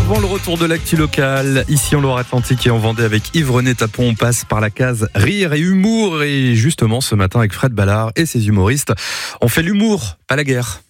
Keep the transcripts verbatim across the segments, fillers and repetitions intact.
Avant le retour de l'actu locale, ici en Loire-Atlantique et en Vendée avec Yves-René Tapon, on passe par la case rire et humour. Et justement, ce matin avec Fred Ballard et ses humoristes, on fait l'humour, pas la guerre.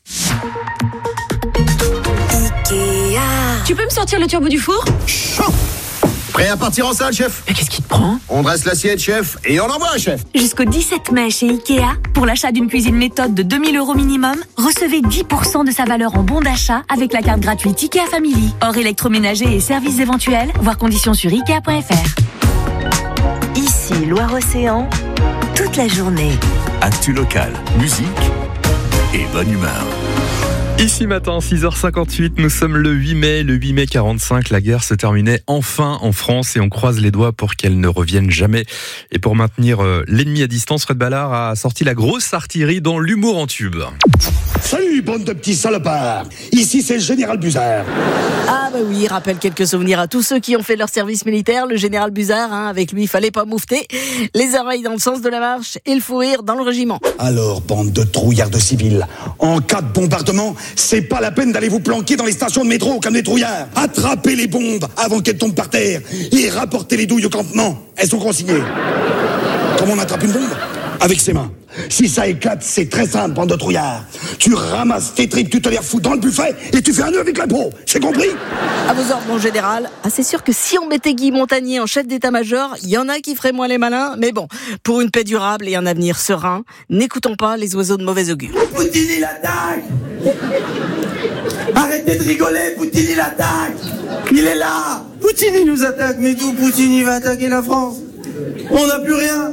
Ikea. Tu peux me sortir le turbo du four ? Chaud. Prêt à partir en salle, chef ? Mais qu'est-ce qui te prend ? On dresse l'assiette, chef, et on envoie, chef. Jusqu'au dix-sept mai chez Ikea, pour l'achat d'une cuisine méthode de deux mille euros minimum, recevez dix pour cent de sa valeur en bon d'achat avec la carte gratuite Ikea Family. Hors électroménager et services éventuels, voir conditions sur ikea point f r. Ici, Loire-Océan, toute la journée. Actu locale, musique et bonne humeur. Ici matin, six heures cinquante-huit, nous sommes le huit mai, le huit mai quarante-cinq, la guerre se terminait enfin en France et on croise les doigts pour qu'elle ne revienne jamais. Et pour maintenir euh, l'ennemi à distance, Fred Ballard a sorti la grosse artillerie dans l'humour en tube. Salut, bande de petits salopards. Ici, c'est le général Buzard. Ah bah oui, rappelle quelques souvenirs à tous ceux qui ont fait leur service militaire. Le général Buzard, hein, avec lui, il fallait pas moufter. Les oreilles dans le sens de la marche et le fou rire dans le régiment. Alors, bande de trouillards de civils, en cas de bombardement, c'est pas la peine d'aller vous planquer dans les stations de métro comme des trouillards. Attrapez les bombes avant qu'elles tombent par terre et rapportez les douilles au campement. Elles sont consignées. Comment on attrape une bombe ? Avec ses mains. Si ça éclate, c'est très simple, bande de trouillards. Tu ramasses tes tripes, tu te les refous dans le buffet et tu fais un nœud avec la peau. C'est compris ? À vos ordres, mon général. Ah, c'est sûr que si on mettait Guy Montagnier en chef d'état-major, il y en a qui feraient moins les malins. Mais bon, pour une paix durable et un avenir serein, n'écoutons pas les oiseaux de mauvais augure. Poutine, il attaque. Arrêtez de rigoler, Poutine, il attaque. Il est là. Poutine, il nous attaque. Mais d'où Poutine, il va attaquer la France ? On n'a plus rien.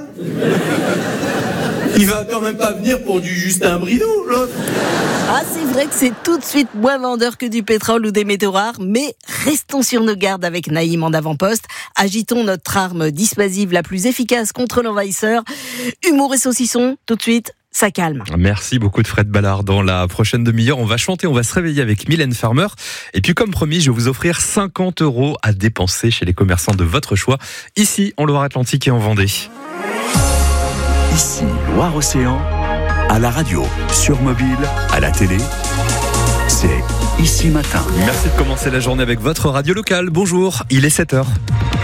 Il va quand même pas venir pour du Justin Bridou, l'autre. Ah, c'est vrai que c'est tout de suite moins vendeur que du pétrole ou des métaux rares, mais restons sur nos gardes avec Naïm en avant-poste. Agitons notre arme dissuasive la plus efficace contre l'envahisseur. Humour et saucisson, tout de suite, ça calme. Merci beaucoup de Fred Ballard. Dans la prochaine demi-heure, on va chanter, on va se réveiller avec Mylène Farmer. Et puis, comme promis, je vais vous offrir cinquante euros à dépenser chez les commerçants de votre choix, ici en Loire-Atlantique et en Vendée. Ici, Loire-Océan, à la radio, sur mobile, à la télé, c'est Ici Matin. Merci de commencer la journée avec votre radio locale. Bonjour, il est sept heures.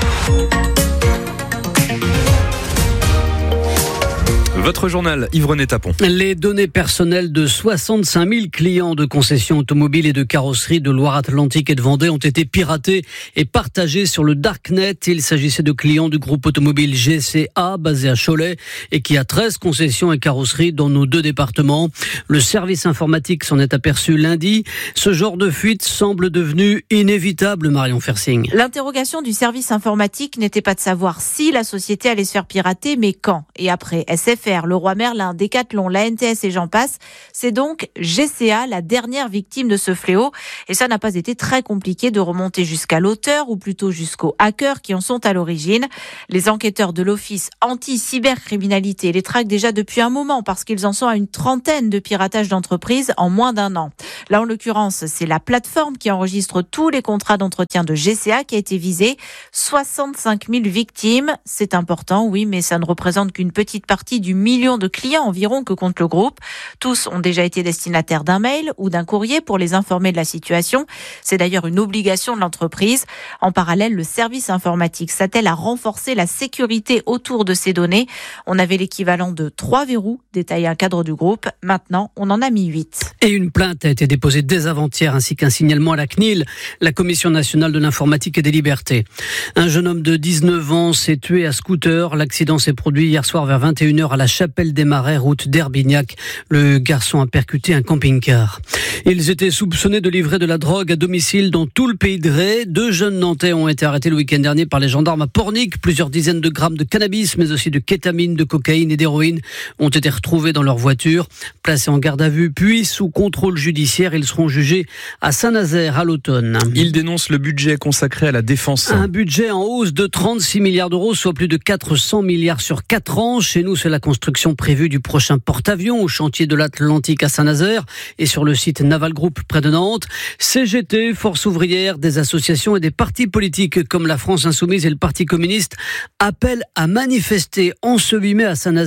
Votre journal, Yves-René Tapon. Les données personnelles de soixante-cinq mille clients de concessions automobiles et de carrosseries de Loire-Atlantique et de Vendée ont été piratées et partagées sur le Darknet. Il s'agissait de clients du groupe automobile G C A, basé à Cholet, et qui a treize concessions et carrosseries dans nos deux départements. Le service informatique s'en est aperçu lundi. Ce genre de fuite semble devenu inévitable, Marion Fersing. L'interrogation du service informatique n'était pas de savoir si la société allait se faire pirater, mais quand. Et après S F R, Leroy Merlin, Decathlon, la N T S et j'en passe, c'est donc G C A, la dernière victime de ce fléau. Et ça n'a pas été très compliqué de remonter jusqu'à l'auteur, ou plutôt jusqu'aux hackers qui en sont à l'origine. Les enquêteurs de l'Office anti-cybercriminalité les traquent déjà depuis un moment parce qu'ils en sont à une trentaine de piratages d'entreprises en moins d'un an. Là, en l'occurrence, c'est la plateforme qui enregistre tous les contrats d'entretien de G C A qui a été visée. soixante-cinq mille victimes, c'est important, oui, mais ça ne représente qu'une petite partie du million de clients environ que compte le groupe. Tous ont déjà été destinataires d'un mail ou d'un courrier pour les informer de la situation. C'est d'ailleurs une obligation de l'entreprise. En parallèle, le service informatique s'attelle à renforcer la sécurité autour de ces données. On avait l'équivalent de trois verrous, détaille un cadre du groupe. Maintenant, on en a mis huit. Et une plainte a été déposée dès avant-hier ainsi qu'un signalement à la C N I L, la Commission nationale de l'informatique et des libertés. Un jeune homme de dix-neuf ans s'est tué à scooter. L'accident s'est produit hier soir vers vingt et une heures à la Chapelle des Marais, route d'Herbignac. Le garçon a percuté un camping-car. Ils étaient soupçonnés de livrer de la drogue à domicile dans tout le pays de Ré. Deux jeunes Nantais ont été arrêtés le week-end dernier par les gendarmes à Pornic. Plusieurs dizaines de grammes de cannabis, mais aussi de kétamine, de cocaïne et d'héroïne ont été retrouvés dans leur voiture. Placés en garde à vue, puis sous contrôle judiciaire, ils seront jugés à Saint-Nazaire à l'automne. Il dénonce le budget consacré à la défense. Un budget en hausse de trente-six milliards d'euros, soit plus de quatre cents milliards sur quatre ans. Chez nous, c'est la construction prévue du prochain porte-avions au chantier de l'Atlantique à Saint-Nazaire et sur le site Naval Group près de Nantes. C G T, Force ouvrière, des associations et des partis politiques comme la France Insoumise et le Parti communiste appellent à manifester en ce huit mai à Saint-Nazaire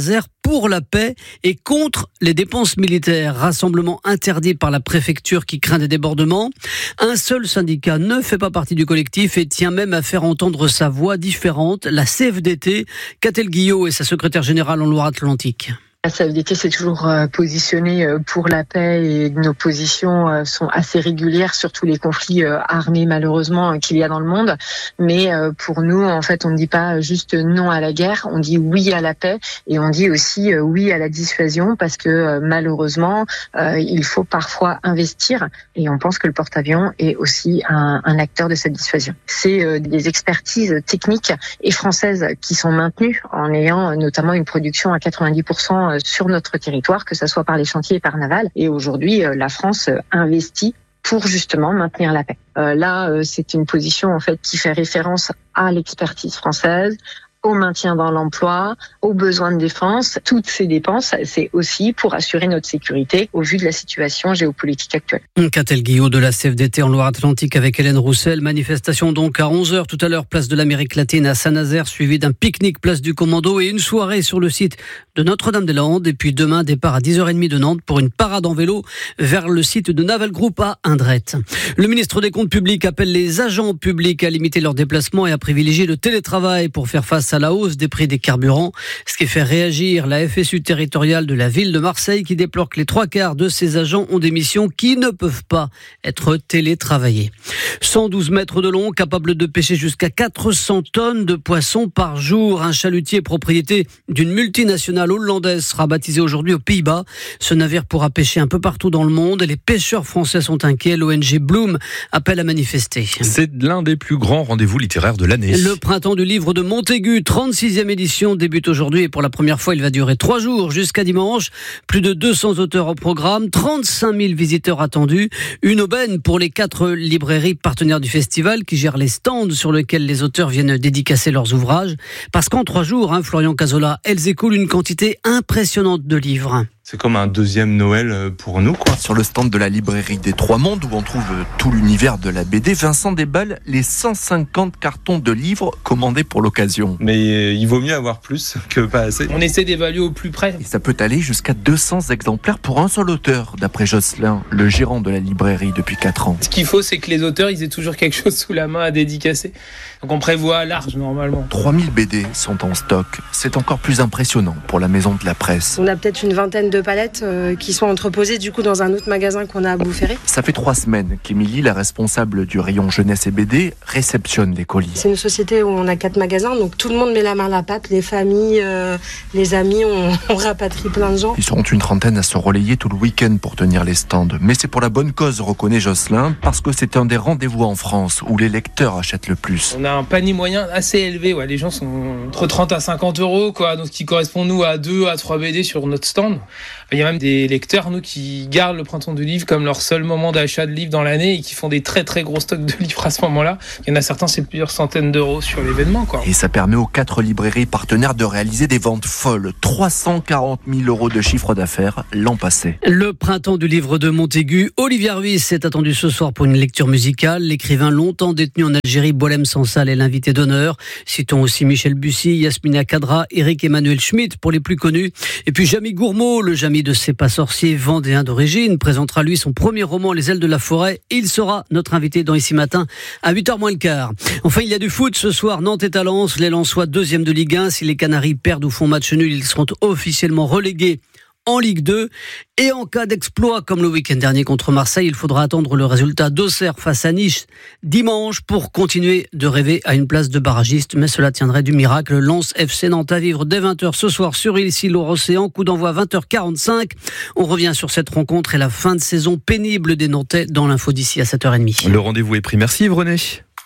pour la paix et contre les dépenses militaires. Rassemblement interdit par la préfecture qui craint des débordements. Un seul syndicat ne fait pas partie du collectif et tient même à faire entendre sa voix différente. La C F D T, Catel Guillot est sa secrétaire générale en Loire-Atlantique. La C F D T s'est toujours positionnée pour la paix et nos positions sont assez régulières sur tous les conflits armés malheureusement qu'il y a dans le monde. Mais pour nous, en fait, on ne dit pas juste non à la guerre, on dit oui à la paix et on dit aussi oui à la dissuasion parce que malheureusement, il faut parfois investir et on pense que le porte-avions est aussi un, un acteur de cette dissuasion. C'est des expertises techniques et françaises qui sont maintenues en ayant notamment une production à quatre-vingt-dix pour cent sur notre territoire, que ce soit par les chantiers et par naval. Et aujourd'hui, la France investit pour justement maintenir la paix. Euh, là, euh, c'est une position en fait qui fait référence à l'expertise française, au maintien dans l'emploi, aux besoins de défense. Toutes ces dépenses, c'est aussi pour assurer notre sécurité au vu de la situation géopolitique actuelle. Catel Guillot de la C F D T en Loire-Atlantique avec Hélène Roussel. Manifestation donc à onze heures tout à l'heure, place de l'Amérique latine à Saint-Nazaire, suivi d'un pique-nique place du Commando et une soirée sur le site de Notre-Dame-des-Landes. Et puis demain, départ à dix heures trente de Nantes pour une parade en vélo vers le site de Naval Group à Indrette. Le ministre des Comptes publics appelle les agents publics à limiter leurs déplacements et à privilégier le télétravail pour faire face à la hausse des prix des carburants. Ce qui fait réagir la F S U territoriale de la ville de Marseille qui déplore que les trois quarts de ses agents ont des missions qui ne peuvent pas être télétravaillées. cent douze mètres de long, capable de pêcher jusqu'à quatre cents tonnes de poissons par jour. Un chalutier propriété d'une multinationale hollandaise sera baptisé aujourd'hui aux Pays-Bas. Ce navire pourra pêcher un peu partout dans le monde et les pêcheurs français sont inquiets. L'O N G Bloom appelle à manifester. C'est l'un des plus grands rendez-vous littéraires de l'année. Le printemps du livre de Montaigu, trente-sixième édition, débute aujourd'hui et pour la première fois, il va durer trois jours jusqu'à dimanche. Plus de deux cents auteurs au programme, trente-cinq mille visiteurs attendus. Une aubaine pour les quatre librairies partenaires du festival qui gèrent les stands sur lesquels les auteurs viennent dédicacer leurs ouvrages. Parce qu'en trois jours, hein, Florian Cazola, elles écoulent une quantité impressionnante de livres. C'est comme un deuxième Noël pour nous, quoi. Sur le stand de la librairie des Trois Mondes, où on trouve tout l'univers de la B D, Vincent déballe les cent cinquante cartons de livres commandés pour l'occasion. Mais il vaut mieux avoir plus que pas assez. On essaie d'évaluer au plus près. Et ça peut aller jusqu'à deux cents exemplaires pour un seul auteur, d'après Jocelyn, le gérant de la librairie depuis quatre ans. Ce qu'il faut, c'est que les auteurs, ils aient toujours quelque chose sous la main à dédicacer. Donc on prévoit large, normalement. trois mille B D sont en stock. C'est encore plus impressionnant pour la maison de la presse. On a peut-être une vingtaine de de palettes euh, qui sont entreposées du coup dans un autre magasin qu'on a à Bouferré. Ça fait trois semaines qu'Émilie, la responsable du rayon jeunesse et B D, réceptionne les colis. C'est une société où on a quatre magasins, donc tout le monde met la main à la pâte, les familles, euh, les amis, on, on rapatrie plein de gens. Ils seront une trentaine à se relayer tout le week-end pour tenir les stands. Mais c'est pour la bonne cause, reconnaît Jocelyn, parce que c'est un des rendez-vous en France où les lecteurs achètent le plus. On a un panier moyen assez élevé, ouais. Les gens sont entre trente à cinquante euros, quoi, donc ce qui correspond nous à deux à trois B D sur notre stand. Il y a même des lecteurs, nous, qui gardent le printemps du livre comme leur seul moment d'achat de livres dans l'année et qui font des très très gros stocks de livres à ce moment-là. Il y en a certains, c'est plusieurs centaines d'euros sur l'événement, quoi. Et ça permet aux quatre librairies partenaires de réaliser des ventes folles. trois cent quarante mille euros de chiffre d'affaires l'an passé. Le printemps du livre de Montaigu. Olivier Ruiz est attendu ce soir pour une lecture musicale. L'écrivain longtemps détenu en Algérie, Boualem Sansal, est l'invité d'honneur. Citons aussi Michel Bussy, Yasmina Kadra, Eric Emmanuel Schmitt pour les plus connus. Et puis Jamy Gourmaud, le Jamy de C'est pas sorcier, vendéen d'origine, présentera lui son premier roman Les ailes de la forêt. Il sera notre invité dans Ici Matin à huit heures moins le quart. Enfin, il y a du foot ce soir. Nantes est à Lens. Les Lensois deuxième de Ligue un. Si les Canaries perdent ou font match nul, ils seront officiellement relégués en Ligue deux. Et en cas d'exploit, comme le week-end dernier contre Marseille, il faudra attendre le résultat d'Auxerre face à Nice dimanche pour continuer de rêver à une place de barragiste. Mais cela tiendrait du miracle. Lens F C Nantes à vivre dès vingt heures ce soir sur Issy-Loire-Océan. Coup d'envoi vingt heures quarante-cinq. On revient sur cette rencontre et la fin de saison pénible des Nantais dans l'info d'ici à sept heures trente. Le rendez-vous est pris. Merci Yves René.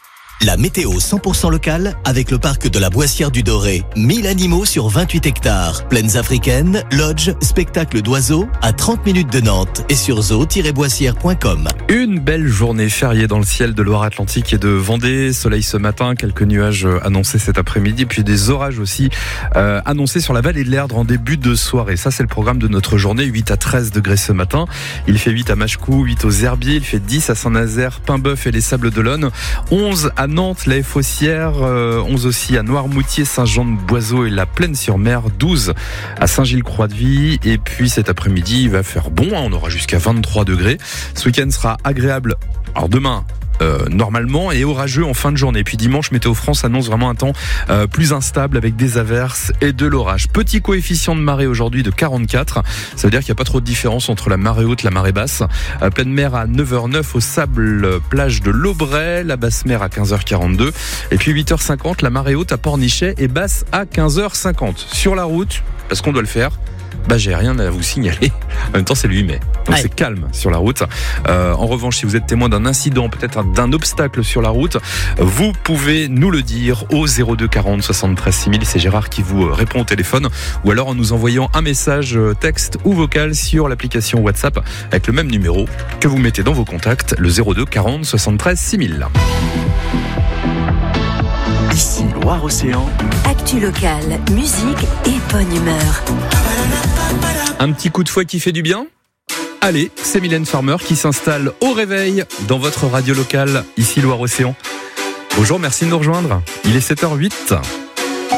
La météo cent pour cent locale avec le parc de la Boissière du Doré. mille animaux sur vingt-huit hectares. Plaines africaines, lodge, spectacle d'oiseaux à trente minutes de Nantes et sur zoo tiret boissière point com. Une belle journée fériée dans le ciel de Loire-Atlantique et de Vendée. Soleil ce matin, quelques nuages annoncés cet après-midi, puis des orages aussi euh, annoncés sur la vallée de l'Erdre en début de soirée. Ça, c'est le programme de notre journée. huit à treize degrés ce matin. Il fait huit à Machecou, huit aux Herbiers, il fait dix à Saint-Nazaire, Paimboeuf et les Sables d'Olonne, onze à Nantes, la Fossière, euh, onze aussi à Noirmoutier, Saint-Jean-de-Boiseau et la Plaine-sur-Mer, douze à Saint-Gilles-Croix-de-Vie. Et puis cet après-midi, il va faire bon, hein, on aura jusqu'à vingt-trois degrés. Ce week-end sera agréable. Alors demain, Euh, normalement, et orageux en fin de journée. Puis dimanche, Météo France annonce vraiment un temps euh, plus instable avec des averses et de l'orage. Petit coefficient de marée aujourd'hui de quarante-quatre. Ça veut dire qu'il n'y a pas trop de différence entre la marée haute et la marée basse. Euh, pleine mer à neuf heures neuf au sable, plage de l'Aubrais, la basse mer à quinze heures quarante-deux. Et puis huit heures cinquante, la marée haute à Pornichet et basse à quinze heures cinquante. Sur la route, parce qu'on doit le faire, bah j'ai rien à vous signaler. En même temps, c'est le huit mai, donc ouais. C'est calme sur la route. Euh, en revanche, si vous êtes témoin d'un incident, peut-être d'un obstacle sur la route, vous pouvez nous le dire au zéro deux quarante soixante-treize six mille. C'est Gérard qui vous répond au téléphone, ou alors en nous envoyant un message texte ou vocal sur l'application WhatsApp avec le même numéro que vous mettez dans vos contacts, le zéro deux quarante soixante-treize six mille. Ici Loire-Océan. Actu locale, musique et bonne humeur. Un petit coup de fouet qui fait du bien ? Allez, c'est Mylène Farmer qui s'installe au réveil dans votre radio locale, ici Loire-Océan. Bonjour, merci de nous rejoindre. Il est sept heures huit.